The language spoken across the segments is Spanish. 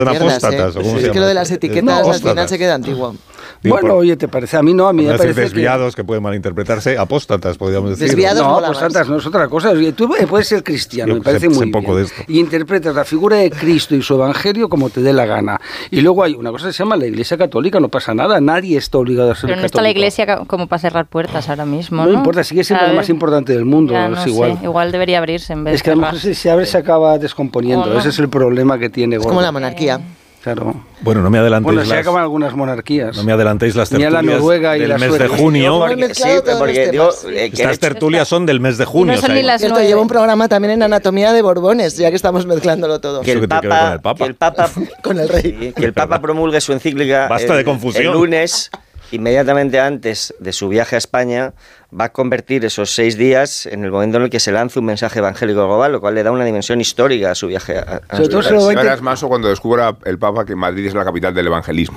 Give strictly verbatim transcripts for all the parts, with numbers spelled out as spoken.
apóstatas, ¿eh? ¿o cómo Es se que lo de llama? las etiquetas No, al final se queda antiguo. Digo, bueno, por, oye, ¿te parece? A mí no, a mí me parece desviados que... que pueden malinterpretarse, apóstatas, podríamos decir. Desviados no, apóstatas no es otra cosa. Tú puedes ser cristiano, Yo me parece sé, muy sé poco bien. de esto. Y interpretas la figura de Cristo y su evangelio como te dé la gana. Y luego hay una cosa que se llama la Iglesia Católica, no pasa nada, nadie está obligado a ser Pero no católico. está la Iglesia como para cerrar puertas ahora mismo, ¿no? No importa, sigue siendo lo más importante del mundo, ya, es no igual. Sé, igual debería abrirse en vez es que de a lo mejor si se abre se acaba descomponiendo, no. ese es el problema que tiene. Es como la monarquía. Claro. Bueno, no me adelantéis. Bueno, las, se acaban algunas monarquías. No me adelantéis las tertulias la Noruega y del la mes Suecia. de junio. Porque, sí, porque digo, eh, estas tertulias son del mes de junio. No son o sea, ni las cierto, nueve. llevo un programa también en anatomía de Borbones, ya que estamos mezclándolo todo. Que el, que Papa, con el Papa. que el Papa con el rey. Que el Papa promulgue su encíclica Basta el, de confusión. el lunes, inmediatamente antes de su viaje a España, va a convertir esos seis días en el momento en el que se lanza un mensaje evangélico global, lo cual le da una dimensión histórica a su viaje a, a Sobre todo se lo va a inter... Maso cuando descubra el Papa que Madrid es la capital del evangelismo.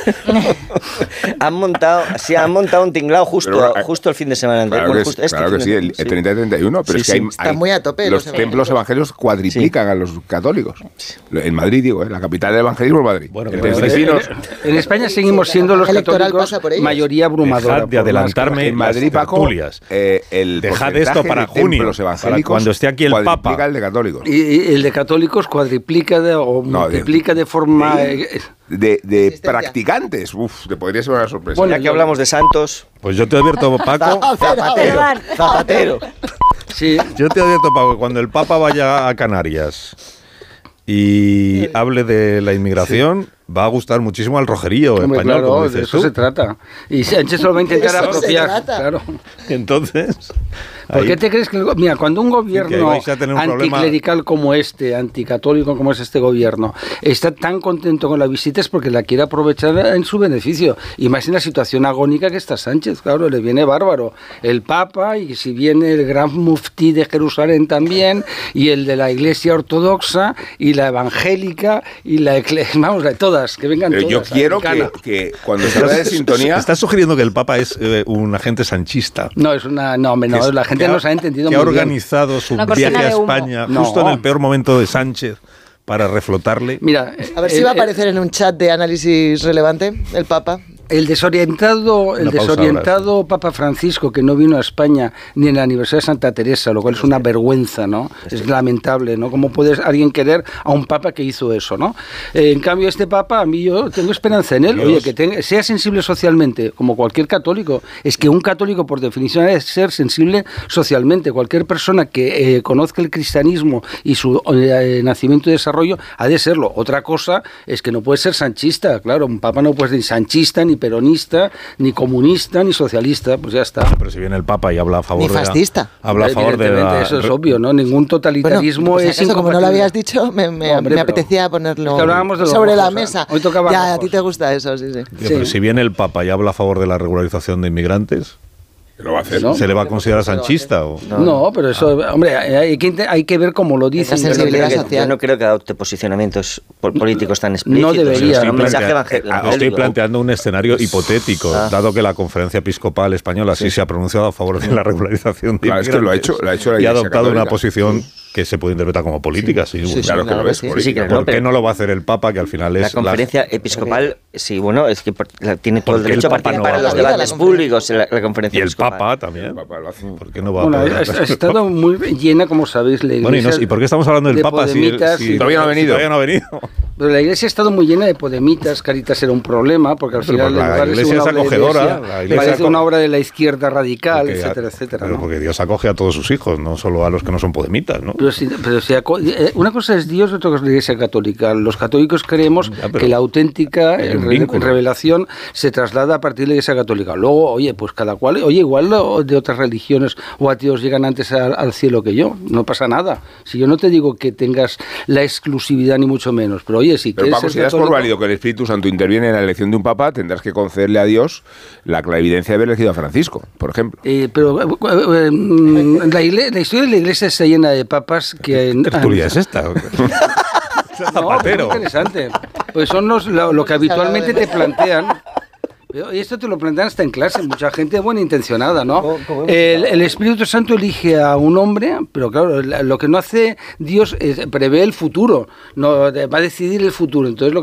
han montado, sí, han montado un tinglao justo, pero, justo el fin de semana anterior. Claro bueno, que, justo este claro que sí, el, el treinta y treinta y uno, pero sí, es que sí. hay, Está hay, muy a tope los, los templos evangélicos cuadriplican sí. a los católicos. En Madrid, digo, ¿eh? La capital del evangelismo es Madrid. Bueno, en, bueno, en, en España seguimos siendo los católicos mayoría abrumadora. Dejad de adelantarme en Madrid, Paco, eh, el dejad esto para junio, para cuando esté aquí el Papa. El de católicos. Y, y el de católicos cuadriplica de, o no, multiplica de, de forma... De, de, de practicantes. Uf, te podría ser una sorpresa. Bueno, aquí hablamos de santos. Pues yo te he abierto, Paco... Zapatero. Zapatero. Sí. Yo te he abierto, Paco, cuando el Papa vaya a Canarias y hable de la inmigración... Sí. Va a gustar muchísimo al rojerío Hombre, español, claro, como dices de eso tú. se trata. Y Sánchez solo va a intentar apropiar. Claro. Entonces... ¿Por ahí, qué te crees que... El, mira, cuando un gobierno sí, un anticlerical problema. Como este, anticatólico como es este gobierno, está tan contento con la visita es porque la quiere aprovechar en su beneficio. Y más en la situación agónica que está Sánchez, claro, le viene bárbaro. El Papa, y si viene el gran muftí de Jerusalén también, y el de la Iglesia Ortodoxa, y la Evangélica, y la... Vamos, de todas, que vengan todas. Yo quiero que, que cuando se habla de sintonía... ¿Estás sugiriendo que el Papa es eh, un agente sanchista? No, es una... No, no, es, la gente ha, no se ha entendido que muy ha organizado bien. su viaje a España no. justo en el peor momento de Sánchez para reflotarle. Mira, a ver si eh, va a aparecer eh, en un chat de análisis relevante el Papa. El desorientado, el desorientado ahora, sí. Papa Francisco, que no vino a España ni en el aniversario de Santa Teresa, lo cual es una vergüenza, ¿no? Es lamentable, ¿no? ¿Cómo puede alguien querer a un Papa que hizo eso, ¿no? Eh, en cambio, este Papa, a mí yo tengo esperanza en él. Dios. Oye, que tenga, sea sensible socialmente, como cualquier católico. Es que un católico, por definición, es ser sensible socialmente. Cualquier persona que eh, conozca el cristianismo y su eh, nacimiento y desarrollo, ha de serlo. Otra cosa es que no puede ser sanchista, claro. Un Papa no puede ser ni sanchista, ni peronista, ni comunista, ni socialista, pues ya está. Pero si viene el Papa y habla a favor ni fascista. de la, habla a favor de la, eso es obvio, ¿no? Ningún totalitarismo bueno, pues es eso, como no lo habías dicho, me, me, no, hombre, me apetecía ponerlo es que sobre la mesa. Hoy tocaba ya, a ti te gusta eso, sí, sí. Yo, sí. Pero si viene el Papa y habla a favor de la regularización de inmigrantes... ¿Lo va a hacer? ¿No? ¿Se le va a considerar sanchista? O? No, no, pero eso, ah. hombre, hay que, hay que ver cómo lo dicen. Sensibilidad yo, social. yo no creo que adopte posicionamientos políticos tan explícitos. No debería. Un mensaje evangélico. Estoy planteando un escenario hipotético, ah. dado que la Conferencia Episcopal Española sí, sí se ha pronunciado a favor de la regularización de claro, inmigrantes. Es que lo ha hecho, lo ha hecho la y ha adoptado católica. una posición que se puede interpretar como política. Sí, sí, sí, sí claro sí, que lo ves. Sí, sí, claro, ¿Por no, qué no lo va a hacer el Papa, que al final es... La conferencia la... episcopal, sí, bueno, es que tiene todo el derecho a participar no en los debates públicos en la, la conferencia y el episcopal. Papa también. El Papa lo hace. ¿Por qué no va bueno, a poder ha, ha estado muy llena, como sabéis, la iglesia. Bueno, y, no, ¿y por qué estamos hablando del de Papa si, si todavía no ha venido? Todavía no ha venido. Pero la iglesia ha estado muy llena de podemitas, Caritas era un problema, porque al pero final la, la iglesia es acogedora. Iglesia, la iglesia parece una obra de la izquierda radical, porque, etcétera, etcétera. Pero ¿no? porque Dios acoge a todos sus hijos, no solo a los que no son podemitas, ¿no? Pero si, pero si una cosa es Dios, otra cosa es la iglesia católica. Los católicos creemos ya, que la auténtica re, revelación se traslada a partir de la iglesia católica. Luego, oye, pues cada cual, oye, igual de otras religiones o ateos llegan antes al, al cielo que yo, no pasa nada. Si yo no te digo que tengas la exclusividad ni mucho menos, pero oye, si pero, quieres Paco, ser si das por válido que el Espíritu Santo interviene en la elección de un papa, tendrás que concederle a Dios la clarividencia de haber elegido a Francisco, por ejemplo. Eh, pero eh, eh, la, iglesia, la historia de la iglesia está llena de papas que... ¿Qué tertulia es esta? No, pero es interesante. Pues son los, lo, lo que habitualmente te plantean. Y esto te lo plantean hasta en clase, mucha gente buena intencionada, ¿no? El, el Espíritu Santo elige a un hombre, pero claro, lo que no hace Dios es prevé el futuro, no va a decidir el futuro. Entonces lo